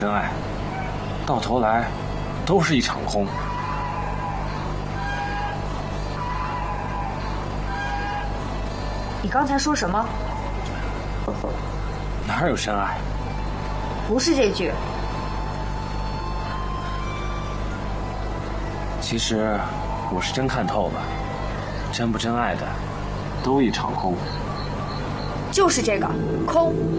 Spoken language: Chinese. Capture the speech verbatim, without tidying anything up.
真爱，到头来都是一场空。 你刚才说什么？ 哪有真爱？ 不是这句。 其实我是真看透了，真不真爱的，都一场空。 就是这个空。